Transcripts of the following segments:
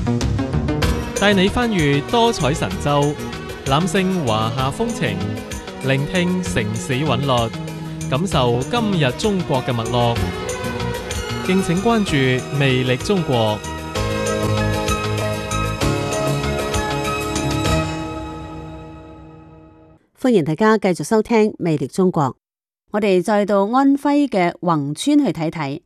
帶你翻閱多彩神州，攬勝華夏風情，聆聽城市韻律，感受今日中國嘅脈絡。敬請關注魅力中國。 歡迎大家繼續收聽魅力中國。我哋再到安徽嘅宏村去睇睇。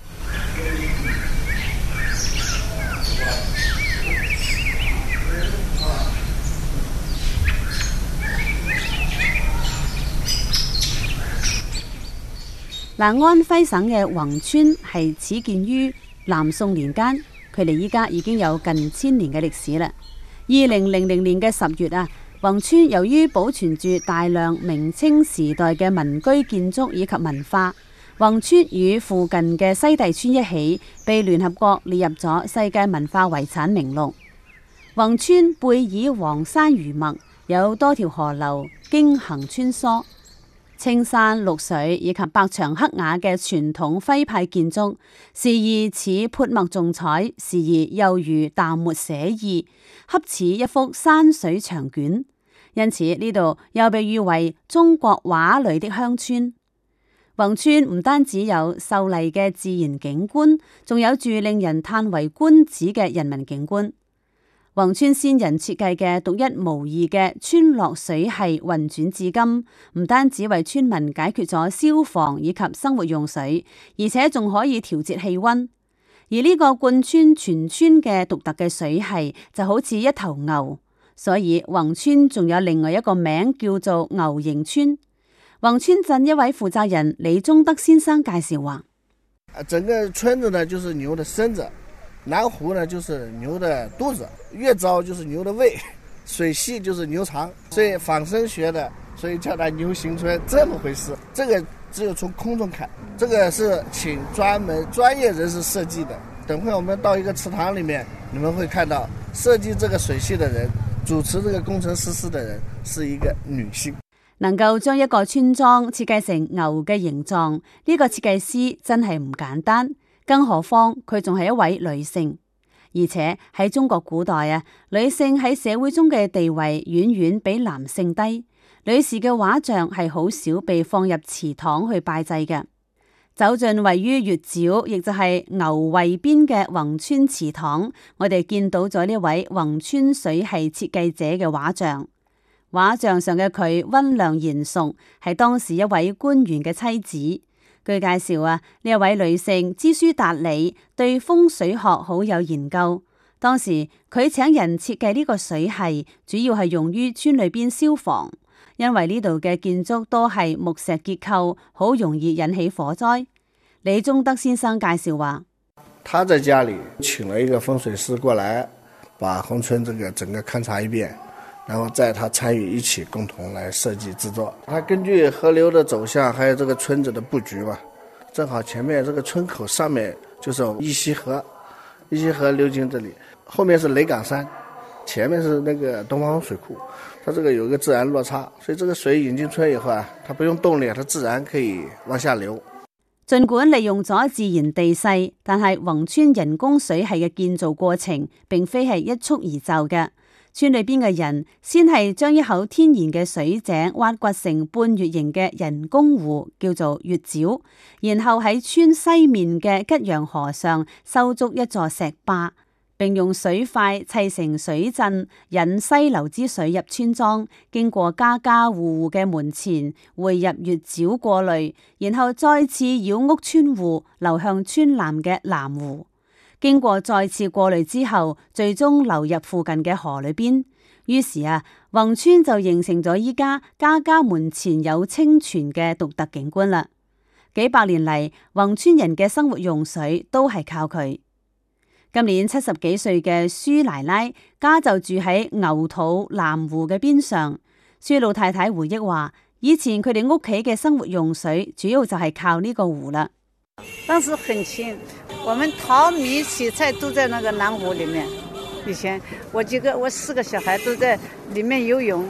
安徽省嘅宏村係始建於南宋年間，距離依家已經有近1000年嘅歷史啦。2000年嘅10月啊，宏村由於保存住大量明清時代嘅民居建築以及文化，宏村與附近嘅西遞村一起被聯合國列入咗世界文化遺產名錄。宏村背倚黃山如墨，有多條河流經行穿梭。青山綠水以及白牆黑瓦嘅傳統徽派建築，時而似潑墨重彩，時而又如淡墨寫意，恰似一幅山水長卷。因此呢度又被譽為中國畫裏的鄉村。宏村唔單止有秀麗嘅自然景觀，仲有住令人嘆為觀止嘅人文景觀。宏村先人設計嘅獨一無二嘅村落水系運轉至今，唔單止為村民解決咗消防以及生活用水，而且仲可以調節氣溫。而呢個貫穿全村嘅獨特嘅水系就好似一頭牛，所以宏村仲有另外一個名叫做牛形村。宏村鎮一位負責人李宗德先生介紹話： 整個村子呢就是牛的身子，南湖呢就是牛的肚子，月沼就是牛的胃，水系就是牛腸，所以仿生學的，所以叫它牛形村，這麼回事。這個只有從空中看，這個是請專業人士設計的。等會我們到一個池塘裏面，你們會看到設計這個水系的人，主持這個工程實施的人是一個女性。 能夠將一個村莊設計成牛嘅形狀，呢個設計師真係唔簡單。更何況佢仲係一位女性，而且喺中國古代啊，女性喺社會中嘅地位遠遠比男性低。女士嘅畫像係好少被放入祠堂去拜祭嘅。走進位於月沼，亦就係牛胃邊嘅宏村祠堂，我哋見到咗呢位宏村水系設計者嘅畫像。畫像上嘅佢溫良賢淑，係當時一位官員嘅妻子。據介紹啊，呢一位女性知書達理，對風水學好有研究。當時佢請人設計呢個水系，主要係用於村裏邊消防，因為呢度嘅建築都係木石結構，好容易引起火災。李宗德先生介紹話： 他在家裏請了一個風水師過來，把宏村這個整個勘察一遍，然後在他參與一起共同來設計製作。他根據河流的走向，還有這個村子的布局嘛，正好前面這個村口上面就是一溪河，一溪河流經這裡，後面是雷崗山，前面是那個東方水庫，它這個有一個自然落差，所以這個水引進村以後啊，它不用動力，它自然可以往下流。 儘管利用咗自然地勢，但係宏村人工水系嘅建造過程並非係一蹴而就嘅。村裏邊嘅人先係將一口天然嘅水井挖掘成半月形嘅人工湖，叫做月沼，然後喺村西面嘅吉陽河上修築一座石壩，並用水塊砌成水陣，引溪流之水入村莊，經過家家戶戶嘅門前匯入月沼過濾，然後再次繞屋村戶流向村南嘅南湖。經過再次過濾之後，最終流入附近嘅河裏邊。於是啊，宏村就形成咗依家家家門前有清泉嘅獨特景觀啦。幾百年嚟，宏村人嘅生活用水都係靠佢。今年70幾歲嘅舒奶奶家就住喺牛肚南湖嘅邊上。舒老太太回憶話，以前佢哋屋企嘅生活用水主要就係靠呢個湖啦。 當時很清，我們淘米洗菜都在那個南湖裏面。以前我4個小孩都在裏面游泳。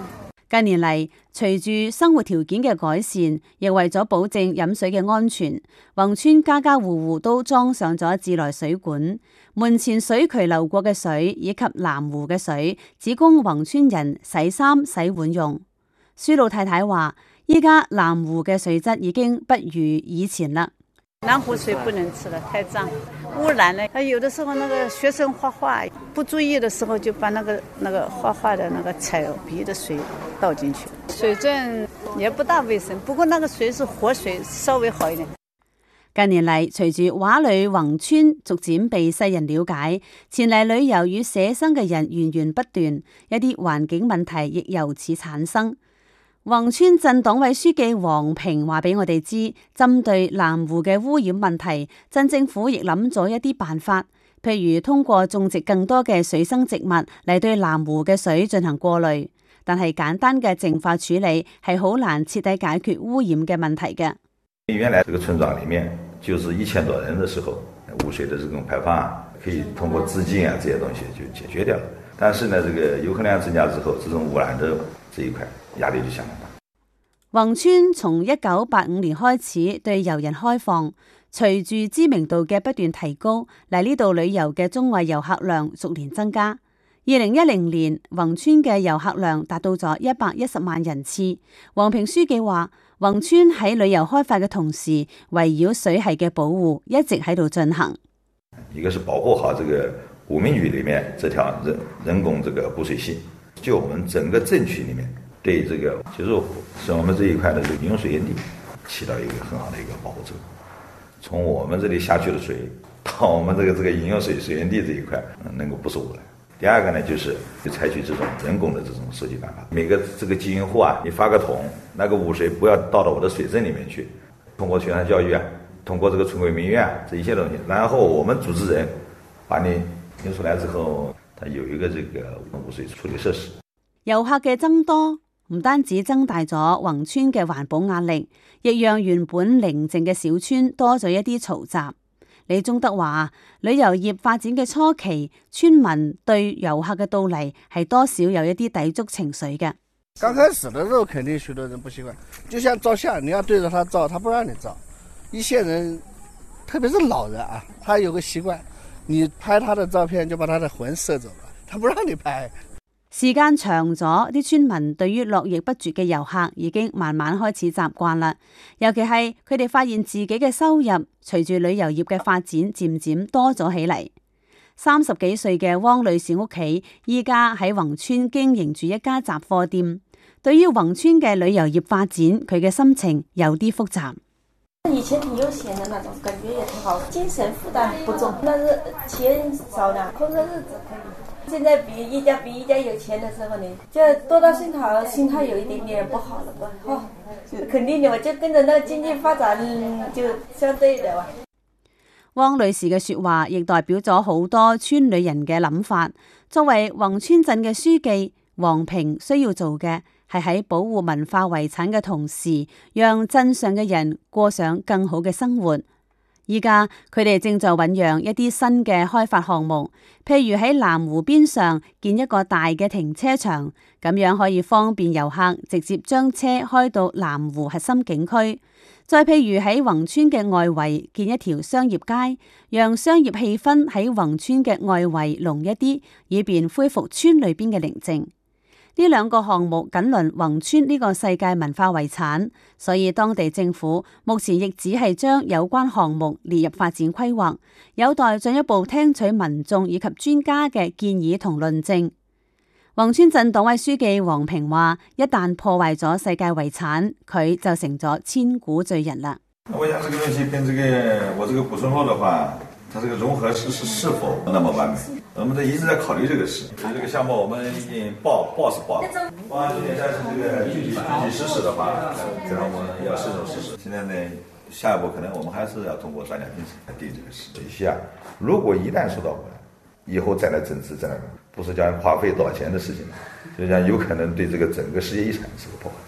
近年嚟，隨住生活條件嘅改善，亦為咗保證飲水嘅安全，宏村家家戶戶都裝上咗自來水管，門前水渠流過嘅水以及南湖嘅水，只供宏村人洗衫洗碗用。舒老太太話：依家南湖嘅水質已經不如以前啦。 南湖水不能吃了，太脏，污染了。有的時候那個學生畫畫不注意的時候，就把那個畫畫的那個彩筆的水倒進去，水質也不大衛生。不過那個水是活水，稍微好一點。 近年嚟，隨住畫裏宏村逐漸被世人了解，前嚟旅遊與寫生嘅人源源不斷，一啲環境問題亦由此產生。宏村鎮黨委書記黃平話俾我哋知，針對南湖嘅污染問題，鎮政府亦諗咗一啲辦法，譬如通過種植更多嘅水生植物嚟對南湖嘅水進行過濾。但係簡單嘅淨化處理係好難徹底解決污染嘅問題嘅。 原來這個村莊裡面就是1000多人的時候，污水的這種排放可以通過自淨啊這些東西就解決掉了。但是呢，這個遊客量增加之後，這種污染的這一塊壓力就相當大。 宏村從1985年開始對遊人開放，隨住知名度嘅不斷提高，嚟呢度旅遊嘅中外遊客量逐年增加。2010年，宏村嘅遊客量達到咗110萬人次。黃平書記話：宏村喺旅遊開發嘅同時，圍繞水系嘅保護一直喺度進行。 一個是保護好這個武明圩裡面這條人工這個補水系，就我們整個鎮區裡面對這個就是我們這一塊的這個飲用水源地起到一個很好的一個保護作用。從我們這裡下去的水到我們這個飲用水源地這一塊能夠不受污染。第二個呢，就是採取這種人工的這種收集辦法，每個這個集運戶啊，你發個桶，那個污水不要倒到我的水圳裡面去，通過宣傳教育啊，通過這個村委民院啊，這一些東西，然後我們組織人把你引出來之後，它有一個這個污水處理設施。 遊客嘅增多唔單止增大咗宏村嘅環保壓力，亦讓原本寧靜嘅小村多咗一啲嘈雜。李宗德話：旅遊業發展嘅初期，村民對遊客嘅到嚟係多少有一啲抵觸情緒嘅。 剛開始的時候，肯定許多人不習慣，就像照相，你要對着他照，他不讓你照。一些人，特別是老人啊，他有個習慣，你拍他的照片就把他的魂攝走了，他不讓你拍。 時間長咗，啲村民對於絡繹不絕嘅遊客已經慢慢開始習慣啦。尤其係佢哋發現自己嘅收入隨住旅遊業嘅發展漸漸多咗起嚟。30幾歲嘅汪女士屋企依家喺宏村經營住一家雜貨店。對於宏村嘅旅遊業發展，佢嘅心情有啲複雜。 以前挺悠閒的那種，感覺也挺好，精神負擔不重，但是錢少了，過個日子可以。現在比一家有錢的時候呢，就多到心態有一點點不好了吧？哦，肯定的，我就跟着那經濟發展就相對的吧。 汪女士嘅說話亦代表咗好多村裏人嘅諗法。作為宏村鎮嘅書記，黃平需要做嘅係喺保護文化遺產嘅同時，讓鎮上嘅人過上更好嘅生活。依家佢哋正在醞釀一啲新嘅開發項目，譬如喺南湖邊上建一個大嘅停車場，咁樣可以方便遊客直接將車開到南湖核心景區。再譬如喺宏村嘅外圍建一條商業街，讓商業氣氛喺宏村嘅外圍濃一啲，以便恢復村裏邊嘅寧靜。呢兩個項目緊鄰宏村呢個世界文化遺產，所以當地政府目前亦只係將有關項目列入發展規劃，有待進一步聽取民眾以及專家嘅建議同論證。宏村鎮黨委書記黃平話：一旦破壞咗世界遺產，佢就成咗千古罪人啦。 我想這個東西跟我這個補充後的話，它這個融合是否那麼完美？我們一直在考慮這個事。所以這個項目我們已經報是報了，報完今年但是這個具體實施的話，可能我們要慎重實施。現在呢，下一步可能我們還是要通過專家評審來定這個事。水系啊，如果一旦受到污染，以後再來整治，再來不是將花費多少錢的事情，就講有可能對這個整個世界遺產是個破壞。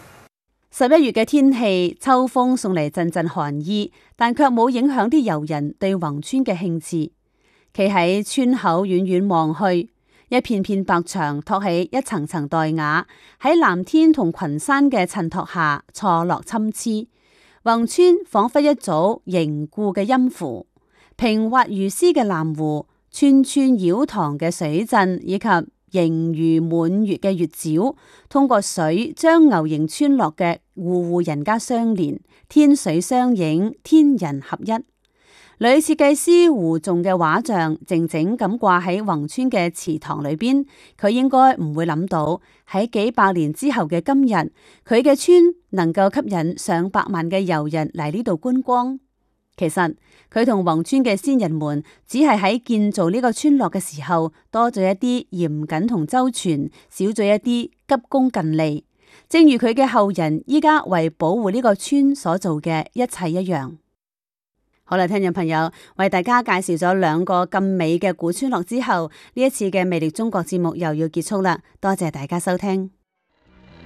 11月嘅天氣，秋風送嚟陣陣寒意，但卻冇影響啲遊人對宏村嘅興致。企喺村口遠遠望去， 一片片白牆托起一層層黛瓦，喺藍天同群山嘅襯托下錯落參差。宏村仿佛一組凝固嘅音符，平滑如絲嘅藍湖，串串繞塘嘅水陣，以及盈餘滿月嘅月照，通過水將牛營村落嘅戶戶人家相連，天水相映，天人合一。女設計師胡仲嘅畫像靜靜咁掛喺宏村嘅祠堂裏邊，佢應該唔會諗到喺幾百年之後嘅今日，佢嘅村能夠吸引上百萬嘅遊人嚟呢度觀光。其實佢同宏村嘅先人們只係喺建造呢個村落嘅時候多咗一啲嚴謹同周全，少咗一啲急功近利，正如佢嘅後人依家為保護呢個村所做嘅一切一樣。好啦，聽眾朋友，為大家介紹咗兩個咁美嘅古村落之後，呢一次嘅魅力中國節目又要結束啦，多謝大家收聽。